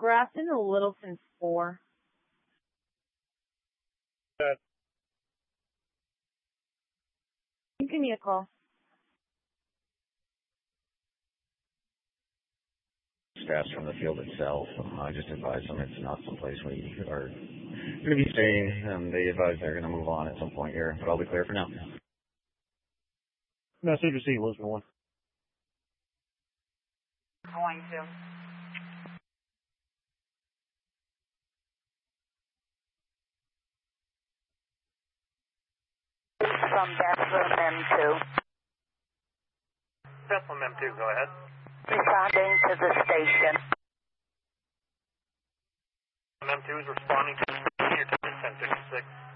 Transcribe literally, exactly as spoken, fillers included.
Grafton to Littleton four. Good. Give me a call. Staffs from the field itself. I just advise them it's not someplace we are going to be staying. Um, they advise they're going to move on at some point here, but I'll be clear for now. Message received, Lisbon one. Going to. From Bethlehem M two. Bethlehem M two, go ahead. Responding to the station. M two is responding to the station. You're ten fifty-six.